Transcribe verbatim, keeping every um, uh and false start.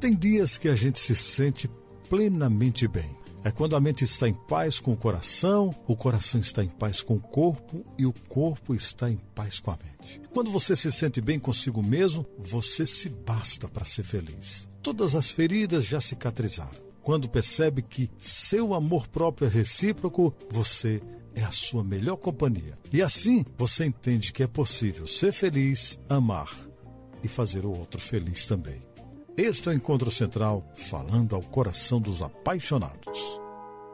Tem dias que a gente se sente plenamente bem. É quando a mente está em paz com o coração, o coração está em paz com o corpo e o corpo está em paz com a mente. Quando você se sente bem consigo mesmo, você se basta para ser feliz. Todas as feridas já cicatrizaram. Quando percebe que seu amor próprio é recíproco, você é a sua melhor companhia. E assim você entende que é possível ser feliz, amar e fazer o outro feliz também. Este é o Encontro Central, falando ao coração dos apaixonados.